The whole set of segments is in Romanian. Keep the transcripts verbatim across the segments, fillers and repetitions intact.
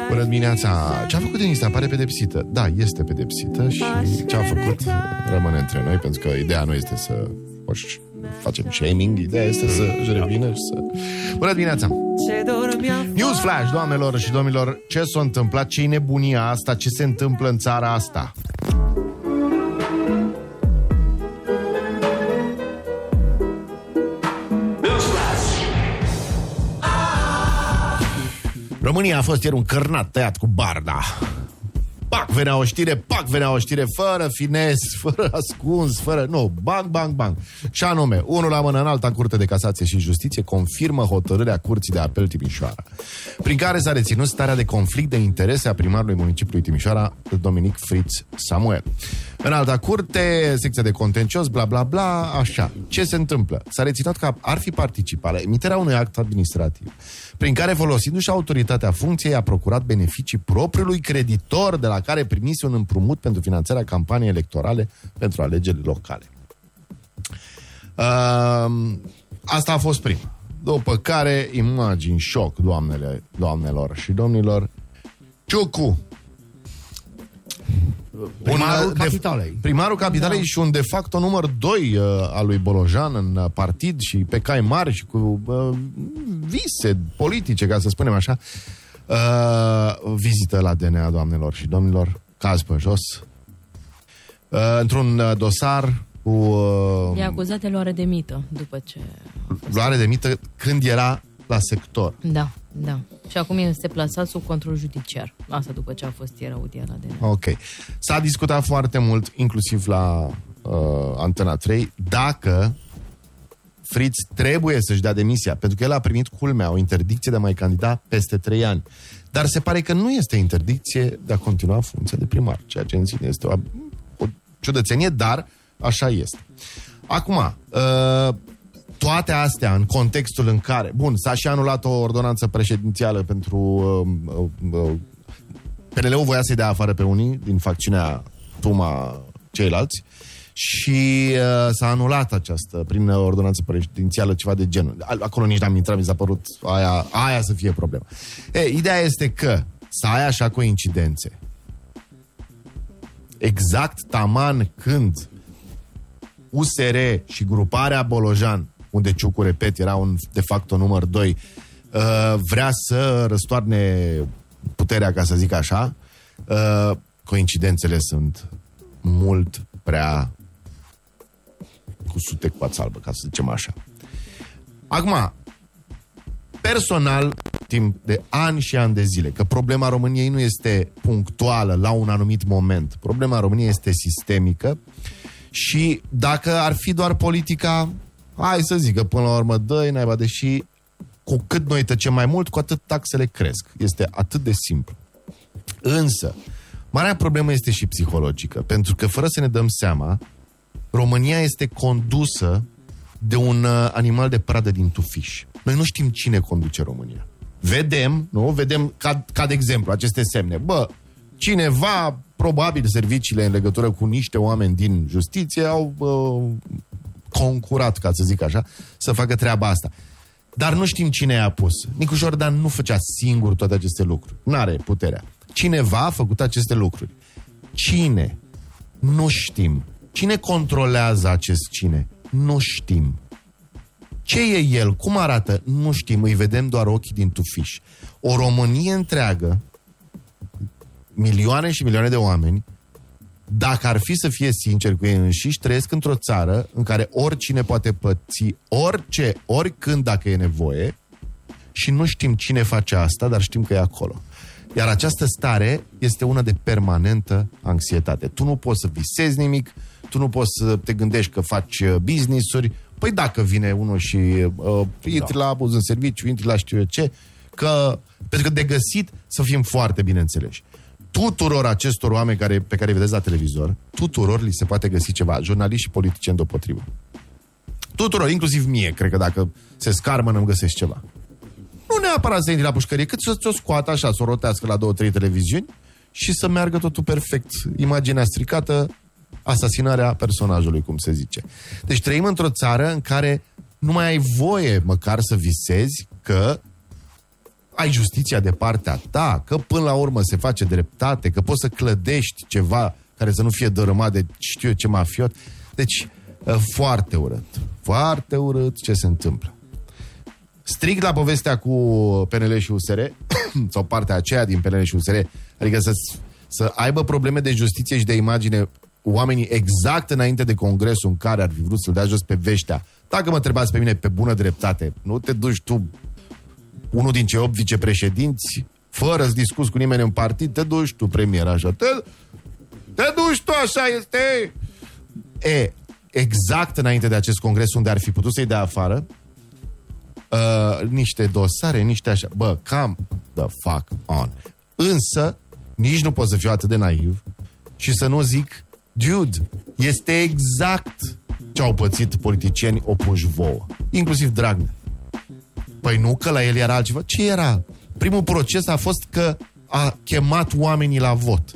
Bună dimineața! Ce a făcut Denisa? Pare pedepsită. Da, este pedepsită și ce a făcut rămâne între noi, pentru că ideea nu este să facem shaming, ideea este să își revină și să... Bună dimineața! Newsflash, doamnelor și domnilor, ce s-a întâmplat? Ce-i nebunia asta? Ce se întâmplă în țara asta? România a fost ieri un cărnat tăiat cu barda. Pac, venea o știre, pac, venea o știre, fără fines, fără ascuns, fără... Nu, bang, bang, bang. Și anume, unul la mână în alta, Curte de Casație și Justiție confirmă hotărârea Curții de Apel Timișoara, prin care s-a reținut starea de conflict de interese a primarului municipiului Timișoara, Dominic Fritz Samuel. În alta curte, secția de contencios, bla, bla, bla, așa. Ce se întâmplă? S-a reținut că ar fi participat la emiterea unui act administrativ, prin care, folosindu-și autoritatea funcției, a procurat beneficii propriului creditor de la care primise un împrumut pentru finanțarea campaniei electorale pentru alegerile locale. Uh, asta a fost prima. După care, imagini șoc, doamnele, doamnelor și domnilor, Ciucu, Primarul un, Capitalei. De, primarul Capitalei da. Și un de facto număr doi uh, al lui Bolojan în uh, partid și pe cai mari și cu uh, vise politice, ca să spunem așa. Uh, vizită la D N A, doamnelor și domnilor, caz pe jos. Uh, într-un uh, dosar cu... Uh, E acuzat de luare de mită după ce... Luare de mită când era la sector. Da, da. Și acum este plasat sub control judiciar. Asta după ce a fost ieri audiat la D N A. Ok. S-a discutat foarte mult, inclusiv la uh, Antena trei, dacă Fritz trebuie să-și dea demisia, pentru că el a primit, culmea, o interdicție de a mai candida peste trei ani. Dar se pare că nu este interdicție de a continua funcția de primar, ceea ce în sine este o, o ciudățenie, dar așa este. Acum, uh, toate astea în contextul în care, bun, s-a și anulat o ordonanță președințială pentru uh, uh, P N L-ul voia să-i dea afară pe unii din facțiunea Tuma ceilalți și uh, s-a anulat această, prin ordonanță prezidențială, ceva de genul. Acolo nici n-am intrat, mi s-a părut aia, aia să fie problema. E, ideea este că să ai așa coincidențe. Exact taman când U S R și gruparea Bolojan, unde Ciucu, repet, era un de facto număr doi, uh, vrea să răstoarne puterea, ca să zic așa, uh, coincidențele sunt mult prea cu sute cu ață albă, ca să zicem așa. Acum, personal, timp de ani și ani de zile, că problema României nu este punctuală la un anumit moment. Problema României este sistemică și dacă ar fi doar politica, hai să zic că până la urmă dă-i naiba, deși cu cât noi tăcem mai mult, cu atât taxele cresc. Este atât de simplu. Însă, marea problemă este și psihologică, pentru că fără să ne dăm seama, România este condusă de un uh, animal de pradă din tufiș. Noi nu știm cine conduce România. Vedem, nu? Vedem ca, ca de exemplu aceste semne. Bă, cineva, probabil serviciile în legătură cu niște oameni din justiție au uh, concurat, ca să zic așa, să facă treaba asta. Dar nu știm cine i-a pus. Nicu Jordan nu făcea singur toate aceste lucruri. N-are puterea. Cineva a făcut aceste lucruri. Cine? Nu știm. Cine controlează acest cine? Nu știm. Ce e el? Cum arată? Nu știm. Îi vedem doar ochii din tufiș. O Românie întreagă, milioane și milioane de oameni, dacă ar fi să fie sinceri cu ei înșiși, trăiesc într-o țară în care oricine poate păți orice, oricând, dacă e nevoie, și nu știm cine face asta, dar știm că e acolo. Iar această stare este una de permanentă anxietate. Tu nu poți să visezi nimic, tu nu poți să te gândești că faci business-uri. Păi dacă vine unul și uh, intri da. la abuz în serviciu, intri la știu eu ce, că, pentru că de găsit să fim foarte bine înțeleși. Tuturor acestor oameni care, pe care îi vedeți la televizor, tuturor li se poate găsi ceva, jurnaliști și politicieni deopotrivă. Tuturor, inclusiv mie, cred că dacă se scarmă îmi găsesc ceva. Nu neapărat să intri la pușcărie, cât să ți-o scoată așa, să o rotească la două, trei televiziuni și să meargă totul perfect. Imaginea stricată, asasinarea personajului, cum se zice. Deci trăim într-o țară în care nu mai ai voie măcar să visezi că ai justiția de partea ta, că până la urmă se face dreptate, că poți să clădești ceva care să nu fie dărâmat de știu eu ce mafiot. Deci, foarte urât. Foarte urât ce se întâmplă. Strict la povestea cu P N L și U S R, sau partea aceea din P N L și U S R, adică să, să aibă probleme de justiție și de imagine oamenii exact înainte de congresul în care ar fi vrut să-l dea jos pe veștea. Dacă mă întrebați pe mine pe bună dreptate, nu te duci tu, unul din cei opt vicepreședinți, fără să discuți cu nimeni în partid, te duci tu, premier, așa. Te, te duci tu, așa este. E, exact înainte de acest congres, unde ar fi putut să-i dea afară, uh, niște dosare, niște așa. Bă, cam the fuck on. Însă, nici nu pot să fiu atât de naiv și să nu zic, dude, este exact ce au pățit politicieni opuși vouă. Inclusiv Dragnea. Păi nu, că la el era altceva. Ce era? Primul proces a fost că a chemat oamenii la vot.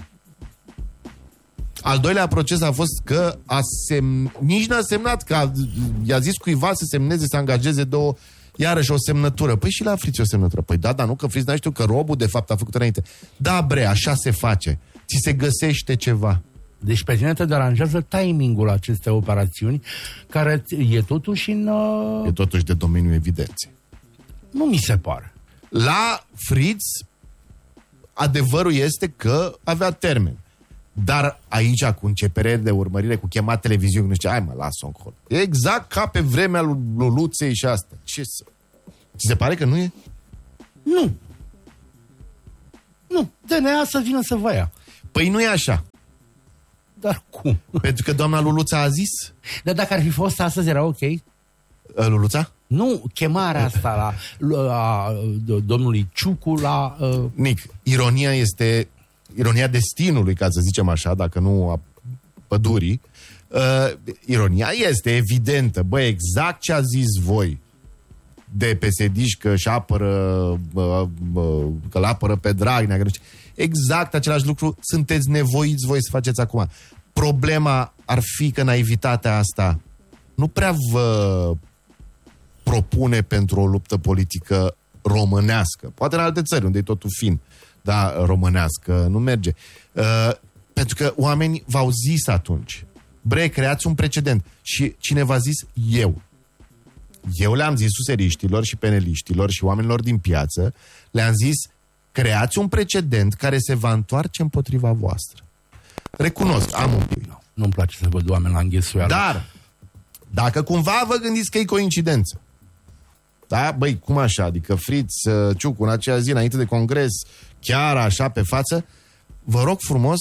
Al doilea proces a fost că a sem... nici n-a semnat, că a... i-a zis cuiva să semneze, să angajeze două, iarăși o semnătură. Păi și la Friț o semnătură. Păi da, dar nu, că Friț n-a știut că robul de fapt a făcut înainte. Da, bre, așa se face. Ți se găsește ceva. Deci pe tine te deranjează timingul acestei operațiuni, care e totuși în... Uh... E totuși de domeniul evidenței. Nu mi se pare. La Friț, adevărul este că avea termen. Dar aici, cu începere de urmărire, cu chemat televiziune, nu știu, hai mă, lasă-o încolo. E exact ca pe vremea lui Luluței și asta. Ce să... Ți se pare că nu e? Nu. Nu. D N A să vină să vă ia. Păi nu e așa. Dar cum? Pentru că doamna Luluța a zis. Dar dacă ar fi fost astăzi, era ok? Luluța? Nu, chemarea asta la, la, la domnului Ciucu la... Uh... Nic, ironia este... Ironia destinului, ca să zicem așa, dacă nu a pădurii. Uh, ironia este evidentă. Bă, exact ce a zis voi de P S D-și că își apără, uh, uh, că l-apără pe Dragnea. Că nu știu. Exact același lucru sunteți nevoiți voi să faceți acum. Problema ar fi că naivitatea asta nu prea vă propune pentru o luptă politică românească. Poate în alte țări, unde e totul fin. Da, românească, nu merge. Uh, pentru că oamenii v-au zis atunci, bre, creați un precedent. Și cine v-a zis? Eu. Eu le-am zis suseriștilor și peneliștilor și oamenilor din piață, le-am zis, creați un precedent care se va întoarce împotriva voastră. Recunosc, am un pic. Nu, nu-mi place să văd oameni la înghesuială. Dar, dacă cumva vă gândiți că e coincidență, da, băi, cum așa? Adică Friț, Ciucu, în aceea zi, înainte de congres, chiar așa pe față, vă rog frumos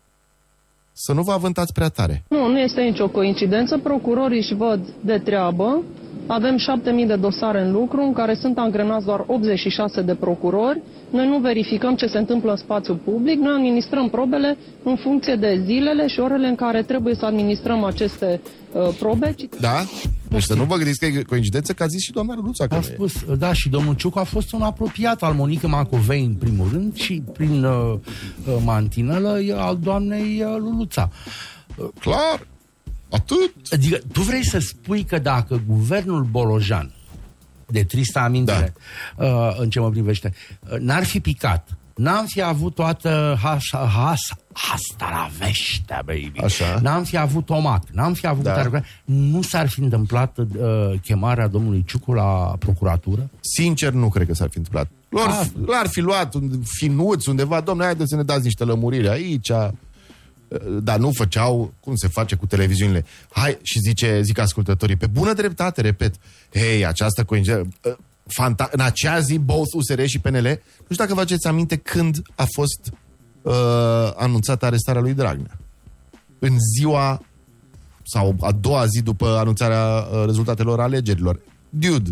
să nu vă avântați prea tare. Nu, nu este nicio coincidență. Procurorii își văd de treabă. Avem șapte mii de dosare în lucru, în care sunt angrenați doar optzeci și șase de procurori. Noi nu verificăm ce se întâmplă în spațiul public, noi administrăm probele în funcție de zilele și orele în care trebuie să administrăm aceste uh, probe. Da? Deci să nu vă gândiți că e coincidență, că a zis și doamna Răduța. A spus, da, și domnul Ciucu a fost un apropiat al Monicăi Macovei în primul rând și prin uh, uh, mantinelă al doamnei uh, Luluța. Uh, clar, atât. Adică tu vrei să spui că dacă guvernul Bolojan, de tristă amintire, da. uh, în ce mă privește, uh, n-ar fi picat, n-am fi avut toată has, has, asta la veștea, baby. Așa. N-am fi avut O M A C, n-am fi avut... Da. Nu s-ar fi întâmplat uh, chemarea domnului Ciucu la procuratură? Sincer, nu cred că s-ar fi întâmplat. L-ar, l-ar fi luat finuți undeva, domnule, haideți să ne dați niște lămuriri aici, dar nu făceau cum se face cu televiziunile. Hai, și zice, zic ascultătorii, pe bună dreptate, repet, hei, această coincidență, fanta- în acea zi, both U S R și P N L, nu știu dacă vă aduceți aminte când a fost uh, anunțată arestarea lui Dragnea. În ziua sau a doua zi după anunțarea uh, rezultatelor alegerilor. Dude,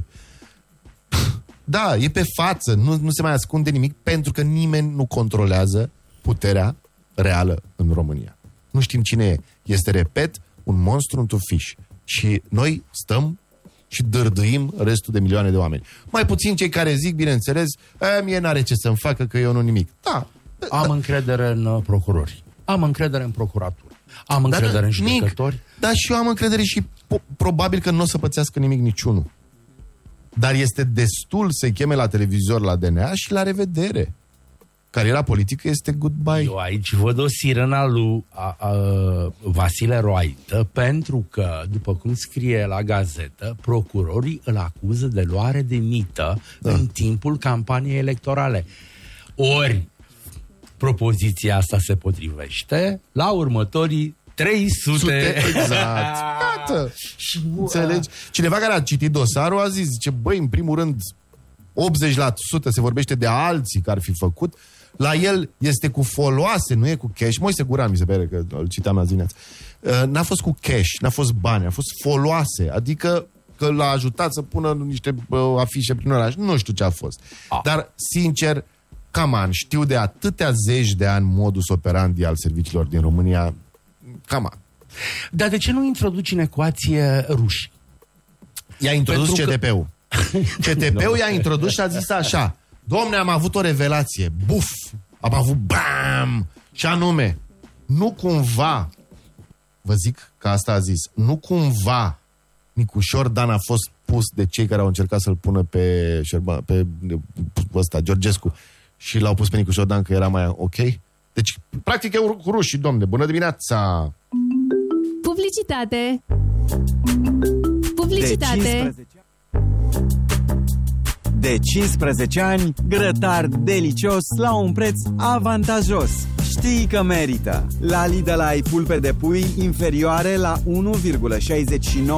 da, e pe față, nu, nu se mai ascunde nimic, pentru că nimeni nu controlează puterea reală în România. Nu știm cine e. Este, repet, un monstru în tufiș. Și noi stăm și dârdâim restul de milioane de oameni. Mai puțin cei care zic, bineînțeles, e, mie n-are ce să-mi facă, că eu nu nimic. Da. Am da. încredere în uh, procurori. Am încredere în procuratură. Am încredere da, în judecători. Da, și eu am încredere și po- probabil că nu o să pățească nimic niciunul. dar este destul să-i cheme la televizor la D N A și la revedere. Cariera politică este goodbye. Eu aici văd o sirena lui a, a, Vasile Roaită, pentru că, după cum scrie la gazetă, procurorii îl acuză de luare de mită da. în timpul campaniei electorale. Ori propoziția asta se potrivește la următorii trei sute. Exact. Înțelegi? Cineva care a citit dosarul a zis, zice, băi, în primul rând, optzeci la sută se vorbește de alții care ar fi făcut. La el este cu foloase, nu e cu cash. Moise Guran, mi se pare că îl citeam azi dimineață. N-a fost cu cash, n-a fost bani, a fost foloase. Adică că l-a ajutat să pună niște afișe prin oraș. Nu știu ce a fost. Ah. Dar, sincer, cam an, știu de atâtea zeci de ani modus operandi al serviciilor din România. Cam an. Dar de ce nu introduci în ecuație ruși? I-a introdus C T P-ul. Că... C T P-ul i-a introdus și a zis așa: Domne, am avut o revelație. Buf! Am avut bam! Și anume, nu cumva, vă zic că asta a zis, nu cumva Nicușor Dan a fost pus de cei care au încercat să-l pună pe, Șerba, pe ăsta, Georgescu, și l-au pus pe Nicușor Dan că era mai ok? Deci, practic, e cu rușii, domne. Bună dimineața! Publicitate! Publicitate! De cincisprezece ani, grătar delicios la un preț avantajos. Știi că merită! La Lidl ai pulpe de pui inferioare la unu virgulă șaizeci și nouă